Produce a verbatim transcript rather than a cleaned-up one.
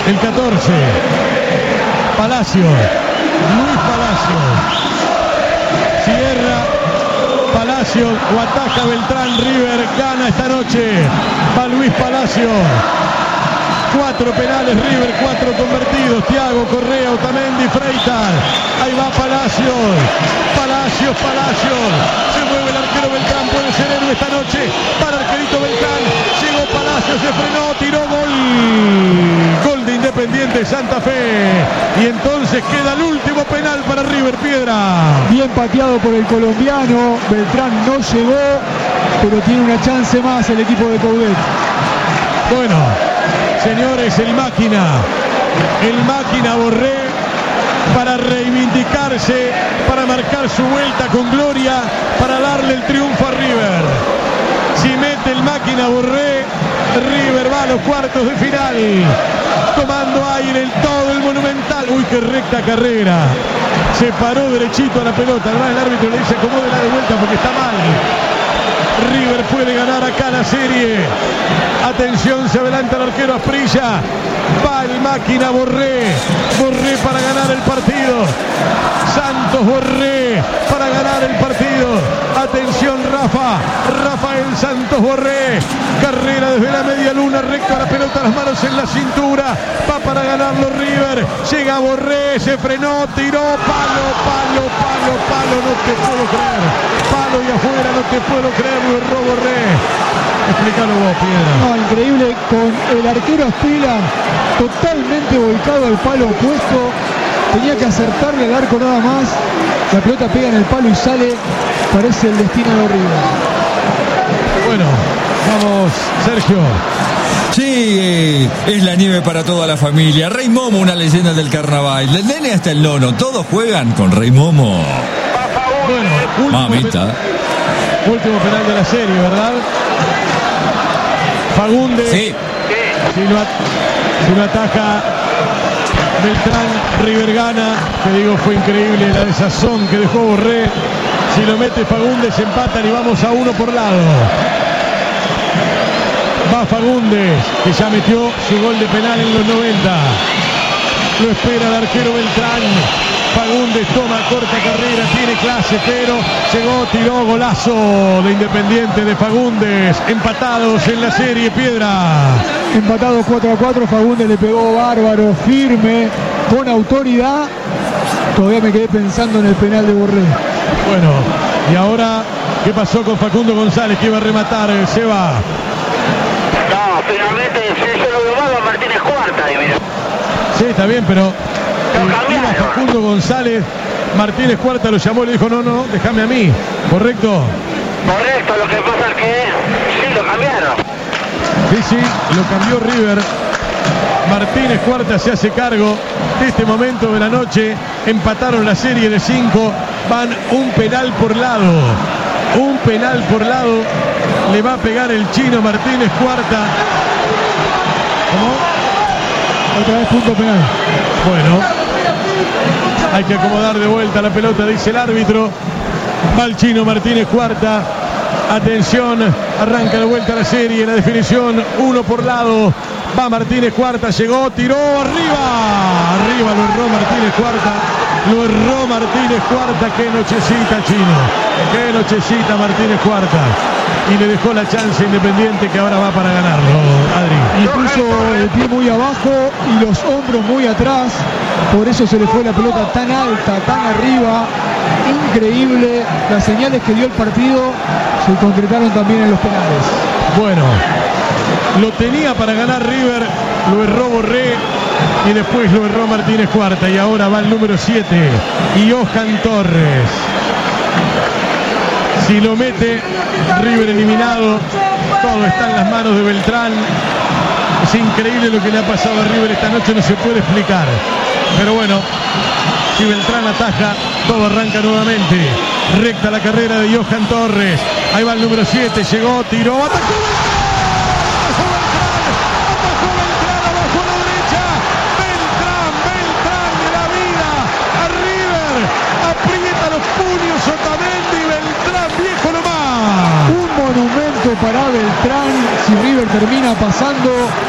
El catorce. Palacio. Luis Palacio. Cierra Palacio o ataca Beltrán. River gana esta noche. Va Luis Palacio. Cuatro penales River, cuatro convertidos. Thiago, Correa, Otamendi, Freitas. Ahí va Palacios. Palacios, Palacios. Se mueve el arquero Beltrán. Puede ser héroe esta noche. Para el arquerito Beltrán. Llegó Palacios, se frenó, tiró gol. Gol de Independiente Santa Fe. Y entonces queda el último penal para River. Piedra. Bien pateado por el colombiano. Beltrán no llegó, pero tiene una chance más el equipo de Coudet. Bueno, señores, el máquina, el máquina Borré para reivindicarse, para marcar su vuelta con gloria, para darle el triunfo a River. Si mete el máquina Borré, River va a los cuartos de final, tomando aire en todo el Monumental. Uy, qué recta carrera. Se paró derechito a la pelota. Además el árbitro le dice acomódela de vuelta porque está mal. River puede ganar acá la serie. Atención, se adelanta el arquero Asprilla. Va el máquina Borré. Borré para ganar el partido. Santos Borré para ganar el partido. Atención, Rafa. Rafael Santos Borré. Carrera desde la media luna, recto a la pelota, las manos en la cintura. Va para ganarlo River. Llega Borré, se frenó, tiró. Palo, palo, palo, palo. No te puedo creer. Palo y afuera, no te puedo creer. Lo erró Borré. Explícalo vos, Piedra. No, increíble, con el arquero Asprilla totalmente volcado al palo opuesto. Tenía que acertarle al arco nada más. La pelota pega en el palo y sale. Parece el destino de River. Bueno, vamos, Sergio. Sí, es la nieve para toda la familia. Rey Momo, una leyenda del carnaval. Del nene hasta el nono, todos juegan con Rey Momo. Bueno, último Mamita. Pe- último penal de la serie, ¿verdad? Fagundes. Sí. Si lo, at- si lo ataca Beltrán, River gana. Te digo, fue increíble la desazón que dejó Borré. Si lo mete Fagundes, empatan y vamos a uno por lado. Va Fagundes, que ya metió su gol de penal en los noventa. Lo espera el arquero Beltrán. Fagundes toma corta carrera, tiene clase, pero llegó, tiró, golazo de Independiente de Fagundes. Empatados en la serie, Piedra. Empatado cuatro a cuatro, Fagundes le pegó bárbaro, firme, con autoridad. Todavía me quedé pensando en el penal de Borré. Bueno, y ahora, ¿qué pasó con Facundo González que iba a rematar? Se va. No, finalmente se hizo lo llamado a Martínez Cuarta. Y mira. Sí, está bien, pero Lo eh, cambiaron. iba Facundo González. Martínez Cuarta lo llamó y le dijo, no, no, déjame a mí. ¿Correcto? Correcto, lo que pasa es que sí lo cambiaron. Sí, sí, lo cambió River. Martínez Cuarta se hace cargo de este momento de la noche. Empataron la serie de cinco. Van un penal por lado. Un penal por lado. Le va a pegar el chino Martínez Cuarta. ¿Cómo? Otra vez punto penal. Bueno, hay que acomodar de vuelta la pelota, dice el árbitro. Va el chino Martínez Cuarta. Atención, arranca de vuelta la serie, la definición, uno por lado. Va Martínez Cuarta, llegó, tiró, arriba. Arriba lo erró Martínez Cuarta. Lo erró Martínez Cuarta. Qué nochecita, chino. Qué nochecita Martínez Cuarta. Y le dejó la chance Independiente, que ahora va para ganarlo, Adri. Y puso el pie muy abajo y los hombros muy atrás. Por eso se le fue la pelota tan alta, tan arriba. Increíble. Las señales que dio el partido se concretaron también en los penales. Bueno, lo tenía para ganar River, lo erró Borré y después lo erró Martínez Cuarta. Y ahora va el número siete, Johan Torres. Si lo mete, River eliminado. Todo está en las manos de Beltrán. Es increíble lo que le ha pasado a River esta noche, no se puede explicar. Pero bueno, si Beltrán ataja, todo arranca nuevamente. Recta la carrera de Johan Torres. Ahí va el número siete, llegó, tiró, atacó. Un monumento para Beltrán. Si River termina pasando,